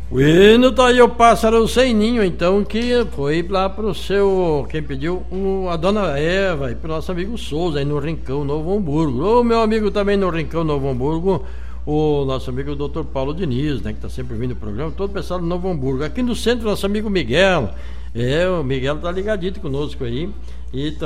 O hino tá aí, o Pássaro Sem Ninho, então, que foi lá pro seu, quem pediu, a dona Eva, e pro nosso amigo Souza, aí no Rincão Novo Hamburgo. O meu amigo também no Rincão Novo Hamburgo, o nosso amigo Dr. Paulo Diniz, né, que tá sempre vindo no programa, todo o pessoal do Novo Hamburgo. Aqui no centro, nosso amigo Miguel, o Miguel tá ligadito conosco aí, e